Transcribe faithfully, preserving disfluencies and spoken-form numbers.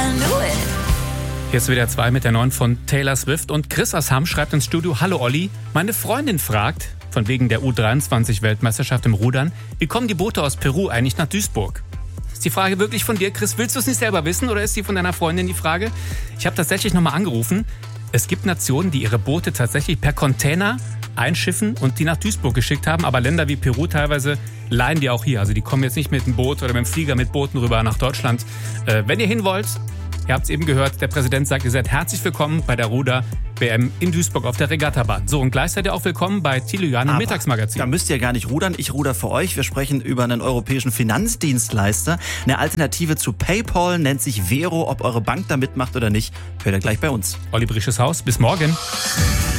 I knew it. Hier ist wieder zwei mit der neuen von Taylor Swift. Und Chris aus Hamm schreibt ins Studio: Hallo Olli, meine Freundin fragt, von wegen der U dreiundzwanzig-Weltmeisterschaft im Rudern, wie kommen die Boote aus Peru eigentlich nach Duisburg? Ist die Frage wirklich von dir, Chris? Willst du es nicht selber wissen oder ist die von deiner Freundin die Frage? Ich habe tatsächlich nochmal angerufen. Es gibt Nationen, die ihre Boote tatsächlich per Container einschiffen und die nach Duisburg geschickt haben. Aber Länder wie Peru teilweise leihen die auch hier. Also die kommen jetzt nicht mit dem Boot oder mit dem Flieger mit Booten rüber nach Deutschland. Äh, wenn ihr hin wollt, ihr habt es eben gehört, der Präsident sagt, ihr seid herzlich willkommen bei der Ruder-W M in Duisburg auf der Regattabahn. So, und gleich seid ihr auch willkommen bei Thilo Jahn im Mittagsmagazin. Da müsst ihr gar nicht rudern, ich ruder für euch. Wir sprechen über einen europäischen Finanzdienstleister. Eine Alternative zu PayPal nennt sich Vero. Ob eure Bank da mitmacht oder nicht, hört ihr gleich bei uns. Olli Brisches Haus, bis morgen.